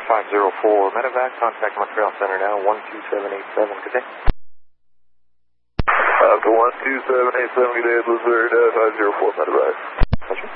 504 medevac, contact Montreal Center now, 12787, good day. After 12787, good day, Blizzard, 504 medevac. Pleasure.